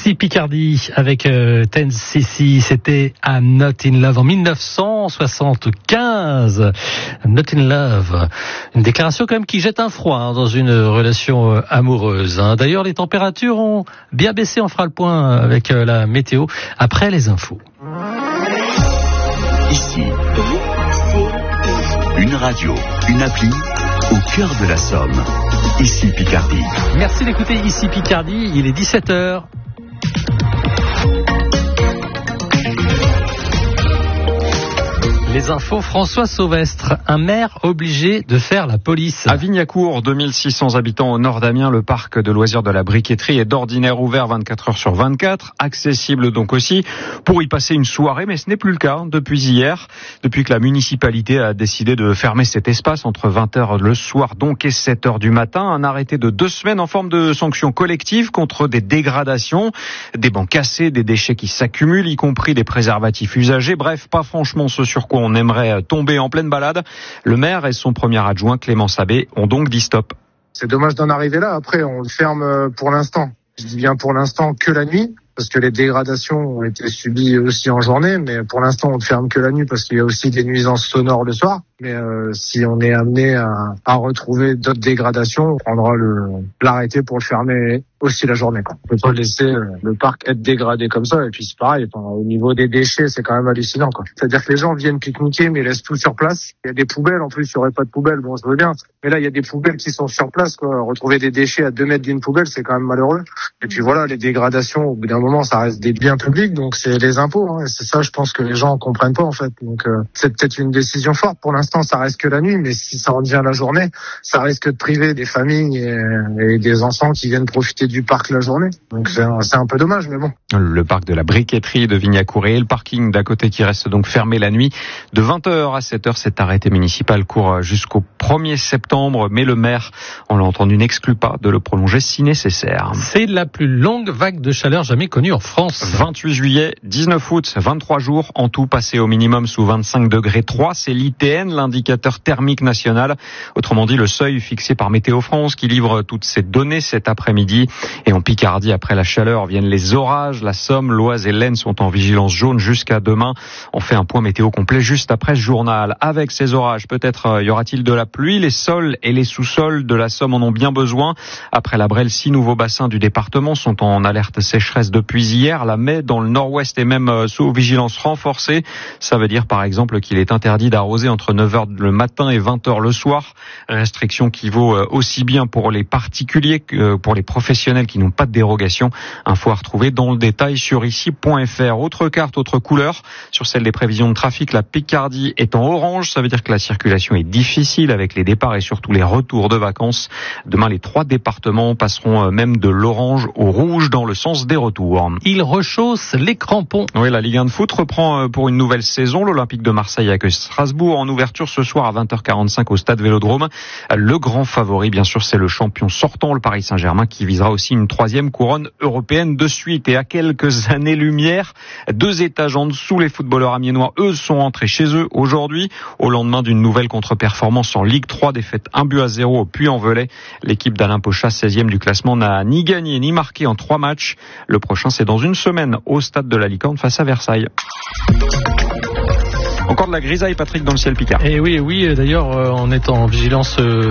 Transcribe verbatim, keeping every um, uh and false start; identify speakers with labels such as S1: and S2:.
S1: Ici Picardie avec euh, Ten C C, c'était I'm Not in Love en dix-neuf cent soixante-quinze. I'm Not in Love, une déclaration quand même qui jette un froid hein, dans une relation euh, amoureuse. Hein. D'ailleurs, les températures ont bien baissé, on fera le point avec euh, la météo après les infos.
S2: Ici, une radio, une appli au cœur de la Somme. Ici Picardie.
S1: Merci d'écouter Ici Picardie, il est dix-sept heures. Les infos, François Sauvestre, un maire obligé de faire la police.
S3: À Vignacourt, deux mille six cents habitants au nord d'Amiens, le parc de loisirs de la Briqueterie est d'ordinaire ouvert vingt-quatre heures sur vingt-quatre, accessible donc aussi pour y passer une soirée, mais ce n'est plus le cas depuis hier, depuis que la municipalité a décidé de fermer cet espace entre vingt heures le soir donc et sept heures du matin. Un arrêté de deux semaines en forme de sanction collective contre des dégradations, des bancs cassés, des déchets qui s'accumulent, y compris des préservatifs usagés. Bref, pas franchement ce sur quoi on aimerait tomber en pleine balade. Le maire et son premier adjoint, Clément Sabé, ont donc dit stop.
S4: C'est dommage d'en arriver là. Après, on le ferme pour l'instant. Je dis bien pour l'instant que la nuit, parce que les dégradations ont été subies aussi en journée, mais pour l'instant, on ne ferme que la nuit parce qu'il y a aussi des nuisances sonores le soir. Mais euh, si on est amené à, à retrouver d'autres dégradations, on prendra le, l'arrêté pour le fermer aussi la journée. Quoi. On peut pas laisser euh, le parc être dégradé comme ça. Et puis c'est pareil, enfin, au niveau des déchets, c'est quand même hallucinant. Quoi. C'est-à-dire que les gens viennent pique-niquer, mais laissent tout sur place. Il y a des poubelles, en plus il n'y aurait pas de poubelles, bon je veux bien. Mais là, il y a des poubelles qui sont sur place. Quoi. Retrouver des déchets à deux mètres d'une poubelle, c'est quand même malheureux. Et puis voilà, les dégradations, au bout d'un moment, ça reste des biens publics, donc c'est les impôts. Hein, et c'est ça, je pense que les gens comprennent pas en fait. Donc euh, c'est peut-être une décision forte. Pour l'instant, ça reste que la nuit, mais si ça en devient la journée, ça risque de priver des familles et, et des enfants qui viennent profiter du parc la journée. Donc c'est un, c'est un peu dommage, mais bon.
S3: Le parc de la Briqueterie de Vignacourt et le parking d'à côté qui reste donc fermé la nuit. De vingt heures à sept heures, cet arrêté municipal court jusqu'au premier septembre, mais le maire, on l'a entendu, n'exclut pas de le prolonger si nécessaire.
S1: C'est la plus longue vague de chaleur jamais connue en France.
S3: vingt-huit juillet, dix-neuf août, vingt-trois jours en tout passés au minimum sous vingt-cinq degrés trois. C'est l'I T N, l'indicateur thermique national. Autrement dit, le seuil fixé par Météo France qui livre toutes ces données cet après-midi. Et en Picardie, après la chaleur, viennent les orages. La Somme, l'Oise et l'Aisne sont en vigilance jaune jusqu'à demain. On fait un point météo complet juste après ce journal. Avec ces orages, peut-être euh, y aura-t-il de la pluie. Les sols et les sous-sols de la Somme en ont bien besoin. Après la Brelle, six nouveaux bassins du département sont en alerte sécheresse depuis hier. La Mai, dans le nord-ouest, est même euh, sous vigilance renforcée. Ça veut dire, par exemple, qu'il est interdit d'arroser entre neuf heures le matin et vingt heures le soir. Restriction qui vaut euh, aussi bien pour les particuliers que pour les professionnels qui n'ont pas de dérogation. Info à retrouver dans le détail sur ici point f r. Autre carte, autre couleur. Sur celle des prévisions de trafic, la Picardie est en orange. Ça veut dire que la circulation est difficile avec les départs et surtout les retours de vacances. Demain, les trois départements passeront même de l'orange au rouge dans le sens des retours.
S1: Il rechausse les crampons.
S3: Oui, la Ligue un de foot reprend pour une nouvelle saison. L'Olympique de Marseille accueille Strasbourg en ouverture ce soir à vingt heures quarante-cinq au stade Vélodrome. Le grand favori, bien sûr, c'est le champion sortant, le Paris Saint-Germain, qui visera aussi une troisième couronne européenne de suite. Et à quelques années-lumière, deux étages en dessous, les footballeurs amiénois, eux, sont entrés chez eux aujourd'hui, au lendemain d'une nouvelle contre-performance en Ligue trois, défaite un but à zéro au Puy-en-Velay. L'équipe d'Alain Pochat, seizième du classement, n'a ni gagné ni marqué en trois matchs. Le prochain, c'est dans une semaine au stade de la Licorne face à Versailles. Encore de la grisaille, Patrick, dans le ciel picard.
S1: Et oui, oui. D'ailleurs, on est en vigilance